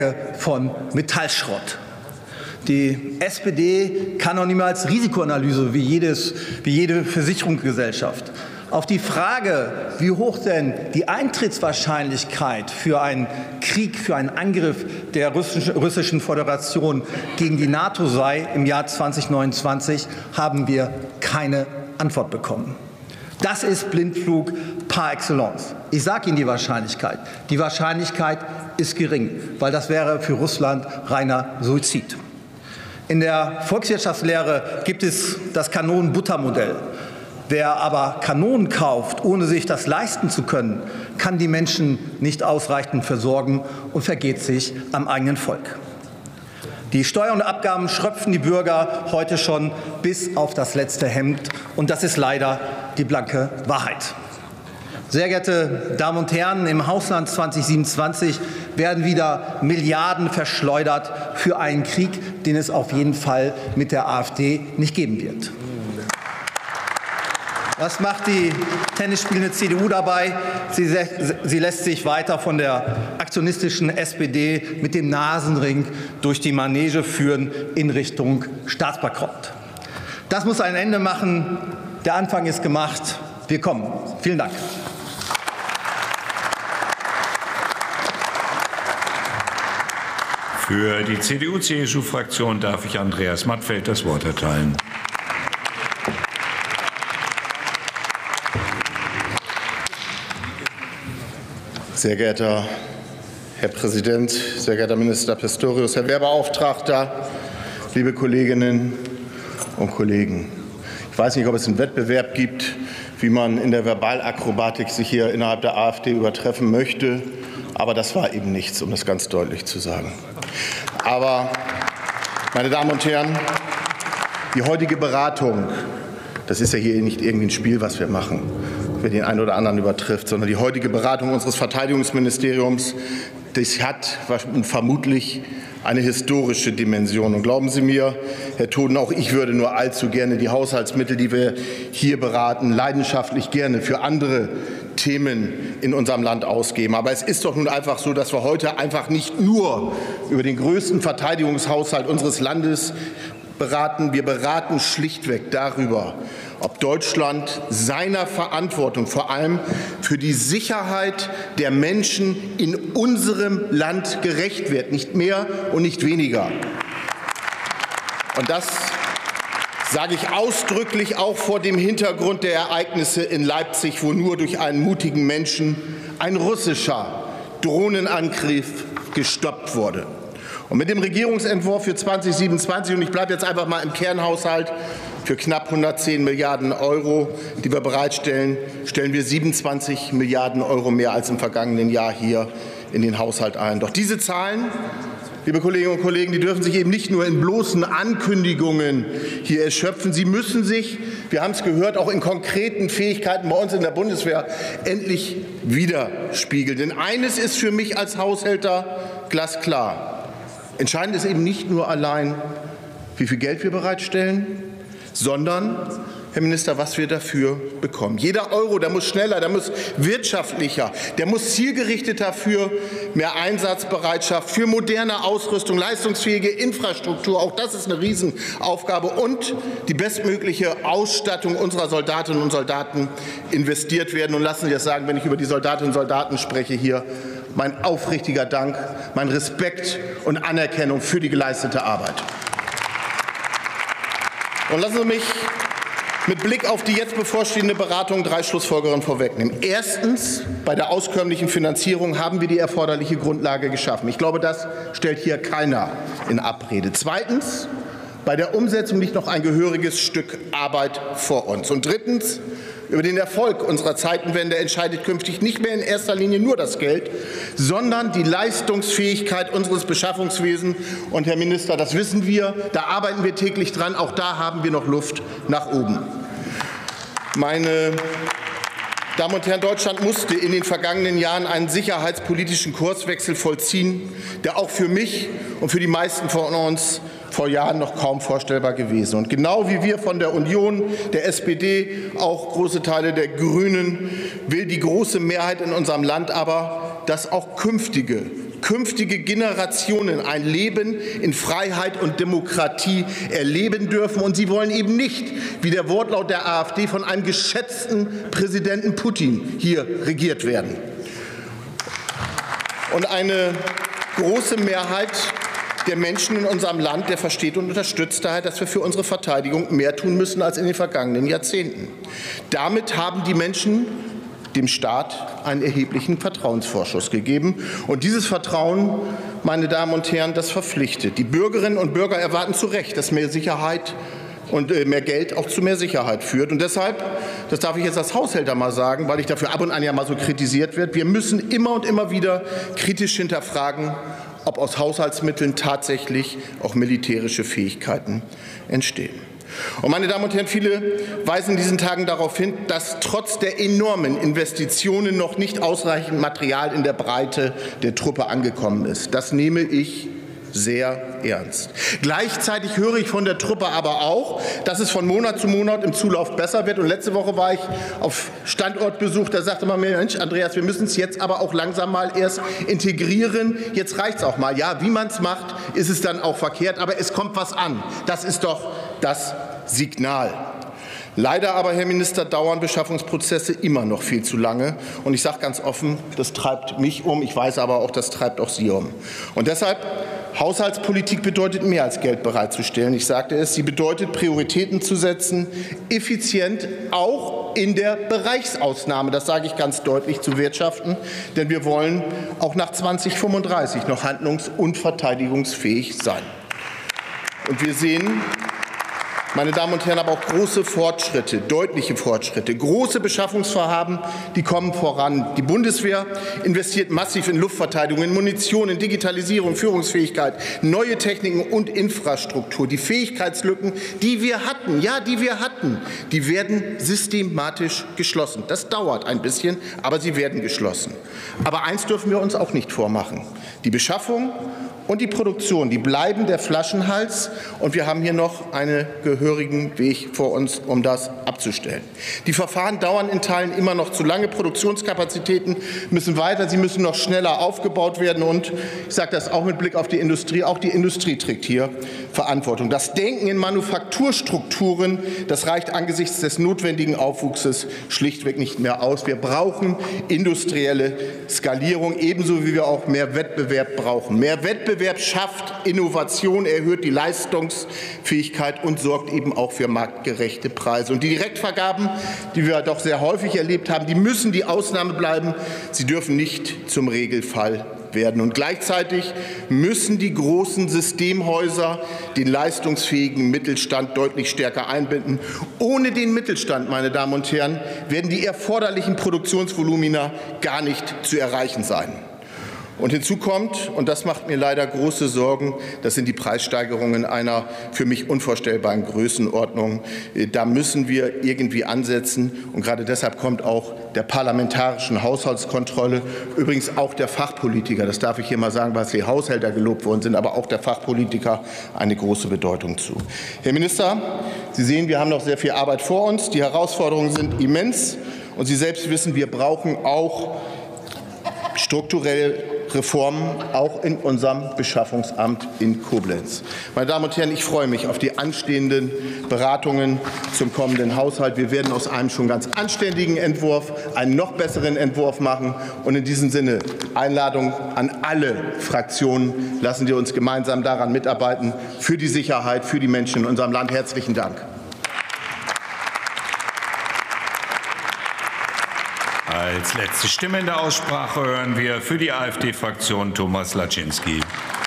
von Metallschrott. Die SPD kann noch niemals Risikoanalyse wie jede Versicherungsgesellschaft. Auf die Frage, wie hoch denn die Eintrittswahrscheinlichkeit für einen Krieg, für einen Angriff der russischen Föderation gegen die NATO sei im Jahr 2029, haben wir keine Antwort bekommen. Das ist Blindflug par excellence. Ich sage Ihnen die Wahrscheinlichkeit. Die Wahrscheinlichkeit ist gering, weil das wäre für Russland reiner Suizid. In der Volkswirtschaftslehre gibt es das Kanonenbuttermodell. Wer aber Kanonen kauft, ohne sich das leisten zu können, kann die Menschen nicht ausreichend versorgen und vergeht sich am eigenen Volk. Die Steuern und Abgaben schröpfen die Bürger heute schon bis auf das letzte Hemd. Und das ist leider die blanke Wahrheit. Sehr geehrte Damen und Herren, im Haushalt 2027 werden wieder Milliarden verschleudert für einen Krieg, den es auf jeden Fall mit der AfD nicht geben wird. Was macht die tennisspielende CDU dabei? Sie lässt sich weiter von der aktionistischen SPD mit dem Nasenring durch die Manege führen in Richtung Staatsbankrott. Das muss ein Ende machen. Der Anfang ist gemacht. Wir kommen. Vielen Dank. Für die CDU-CSU-Fraktion darf ich Andreas Mattfeld das Wort erteilen. Sehr geehrter Herr Präsident, sehr geehrter Minister Pistorius, Herr Wehrbeauftragter, liebe Kolleginnen und Kollegen! Ich weiß nicht, ob es einen Wettbewerb gibt, wie man in der Verbalakrobatik sich hier innerhalb der AfD übertreffen möchte. Aber das war eben nichts, um das ganz deutlich zu sagen. Aber, meine Damen und Herren, die heutige Beratung, das ist ja hier nicht irgendwie ein Spiel, was wir machen, wer den einen oder anderen übertrifft, sondern die heutige Beratung unseres Verteidigungsministeriums, das hat vermutlich eine historische Dimension. Und glauben Sie mir, Herr Toden, auch ich würde nur allzu gerne die Haushaltsmittel, die wir hier beraten, leidenschaftlich gerne für andere Themen in unserem Land ausgeben. Aber es ist doch nun einfach so, dass wir heute einfach nicht nur über den größten Verteidigungshaushalt unseres Landes beraten. Wir beraten schlichtweg darüber, ob Deutschland seiner Verantwortung vor allem für die Sicherheit der Menschen in unserem Land gerecht wird. Nicht mehr und nicht weniger. Und das sage ich ausdrücklich auch vor dem Hintergrund der Ereignisse in Leipzig, wo nur durch einen mutigen Menschen ein russischer Drohnenangriff gestoppt wurde. Und mit dem Regierungsentwurf für 2027, und ich bleibe jetzt einfach mal im Kernhaushalt, für knapp 110 Milliarden Euro, die wir bereitstellen, stellen wir 27 Milliarden Euro mehr als im vergangenen Jahr hier in den Haushalt ein. Doch diese Zahlen, liebe Kolleginnen und Kollegen, die dürfen sich eben nicht nur in bloßen Ankündigungen hier erschöpfen. Sie müssen sich, wir haben es gehört, auch in konkreten Fähigkeiten bei uns in der Bundeswehr endlich widerspiegeln. Denn eines ist für mich als Haushälter glasklar. Entscheidend ist eben nicht nur allein, wie viel Geld wir bereitstellen, sondern, Herr Minister, was wir dafür bekommen. Jeder Euro, der muss schneller, der muss wirtschaftlicher, der muss zielgerichteter für mehr Einsatzbereitschaft, für moderne Ausrüstung, leistungsfähige Infrastruktur. Auch das ist eine Riesenaufgabe. Und die bestmögliche Ausstattung unserer Soldatinnen und Soldaten investiert werden. Und lassen Sie es sagen, wenn ich über die Soldatinnen und Soldaten spreche hier, mein aufrichtiger Dank, mein Respekt und Anerkennung für die geleistete Arbeit. Und lassen Sie mich mit Blick auf die jetzt bevorstehende Beratung 3 Schlussfolgerungen vorwegnehmen. Erstens, bei der auskömmlichen Finanzierung haben wir die erforderliche Grundlage geschaffen. Ich glaube, das stellt hier keiner in Abrede. Zweitens, bei der Umsetzung liegt noch ein gehöriges Stück Arbeit vor uns. Und drittens, über den Erfolg unserer Zeitenwende entscheidet künftig nicht mehr in erster Linie nur das Geld, sondern die Leistungsfähigkeit unseres Beschaffungswesens. Und, Herr Minister, das wissen wir, da arbeiten wir täglich dran, auch da haben wir noch Luft nach oben. Meine Damen und Herren, Deutschland musste in den vergangenen Jahren einen sicherheitspolitischen Kurswechsel vollziehen, der auch für mich und für die meisten von uns vor Jahren noch kaum vorstellbar gewesen. Und genau wie wir von der Union, der SPD, auch große Teile der Grünen, will die große Mehrheit in unserem Land aber, dass auch künftige künftige Generationen ein Leben in Freiheit und Demokratie erleben dürfen. Und sie wollen eben nicht, wie der Wortlaut der AfD, von einem geschätzten Präsidenten Putin hier regiert werden. Und eine große Mehrheit der Menschen in unserem Land, der versteht und unterstützt daher, dass wir für unsere Verteidigung mehr tun müssen als in den vergangenen Jahrzehnten. Damit haben die Menschen dem Staat einen erheblichen Vertrauensvorschuss gegeben. Und dieses Vertrauen, meine Damen und Herren, das verpflichtet. Die Bürgerinnen und Bürger erwarten zu Recht, dass mehr Sicherheit und mehr Geld auch zu mehr Sicherheit führt. Und deshalb, das darf ich jetzt als Haushälter mal sagen, weil ich dafür ab und an ja mal so kritisiert werde, wir müssen immer und immer wieder kritisch hinterfragen, ob aus Haushaltsmitteln tatsächlich auch militärische Fähigkeiten entstehen. Und meine Damen und Herren, viele weisen in diesen Tagen darauf hin, dass trotz der enormen Investitionen noch nicht ausreichend Material in der Breite der Truppe angekommen ist. Das nehme ich sehr ernst. Gleichzeitig höre ich von der Truppe aber auch, dass es von Monat zu Monat im Zulauf besser wird. Und letzte Woche war ich auf Standortbesuch, da sagte man mir, Mensch, Andreas, wir müssen es jetzt aber auch langsam mal erst integrieren. Jetzt reicht es auch mal. Ja, wie man es macht, ist es dann auch verkehrt, aber es kommt was an. Das ist doch das Signal. Leider aber, Herr Minister, dauern Beschaffungsprozesse immer noch viel zu lange. Und ich sage ganz offen, das treibt mich um. Ich weiß aber auch, das treibt auch Sie um. Und deshalb, Haushaltspolitik bedeutet mehr als Geld bereitzustellen. Ich sagte es, sie bedeutet, Prioritäten zu setzen, effizient auch in der Bereichsausnahme, das sage ich ganz deutlich, zu wirtschaften. Denn wir wollen auch nach 2035 noch handlungs- und verteidigungsfähig sein. Und wir sehen, meine Damen und Herren, aber auch große Fortschritte, deutliche Fortschritte, große Beschaffungsvorhaben, die kommen voran. Die Bundeswehr investiert massiv in Luftverteidigung, in Munition, in Digitalisierung, Führungsfähigkeit, neue Techniken und Infrastruktur. Die Fähigkeitslücken, die wir hatten, die werden systematisch geschlossen. Das dauert ein bisschen, aber sie werden geschlossen. Aber eins dürfen wir uns auch nicht vormachen. Die Beschaffung und die Produktion, die bleiben der Flaschenhals, und wir haben hier noch einen gehörigen Weg vor uns, um das abzustellen. Die Verfahren dauern in Teilen immer noch zu lange. Produktionskapazitäten müssen weiter, sie müssen noch schneller aufgebaut werden. Und ich sage das auch mit Blick auf die Industrie, auch die Industrie trägt hier Verantwortung. Das Denken in Manufakturstrukturen, das reicht angesichts des notwendigen Aufwuchses schlichtweg nicht mehr aus. Wir brauchen industrielle Skalierung, ebenso wie wir auch mehr Wettbewerb brauchen. Mehr Wettbewerb schafft Innovation, erhöht die Leistungsfähigkeit und sorgt eben auch für marktgerechte Preise. Und die Direktvergaben, die wir doch sehr häufig erlebt haben, die müssen die Ausnahme bleiben. Sie dürfen nicht zum Regelfall werden. Und gleichzeitig müssen die großen Systemhäuser den leistungsfähigen Mittelstand deutlich stärker einbinden. Ohne den Mittelstand, meine Damen und Herren, werden die erforderlichen Produktionsvolumina gar nicht zu erreichen sein. Und hinzu kommt, und das macht mir leider große Sorgen, das sind die Preissteigerungen einer für mich unvorstellbaren Größenordnung. Da müssen wir irgendwie ansetzen. Und gerade deshalb kommt auch der parlamentarischen Haushaltskontrolle, übrigens auch der Fachpolitiker, das darf ich hier mal sagen, weil die Haushälter gelobt worden sind, aber auch der Fachpolitiker eine große Bedeutung zu. Herr Minister, Sie sehen, wir haben noch sehr viel Arbeit vor uns. Die Herausforderungen sind immens. Und Sie selbst wissen, wir brauchen auch strukturelle Reformen, auch in unserem Beschaffungsamt in Koblenz. Meine Damen und Herren, ich freue mich auf die anstehenden Beratungen zum kommenden Haushalt. Wir werden aus einem schon ganz anständigen Entwurf einen noch besseren Entwurf machen. Und in diesem Sinne Einladung an alle Fraktionen. Lassen Sie uns gemeinsam daran mitarbeiten, für die Sicherheit, für die Menschen in unserem Land. Herzlichen Dank. Als letzte Stimme in der Aussprache hören wir für die AfD-Fraktion Thomas Laczynski.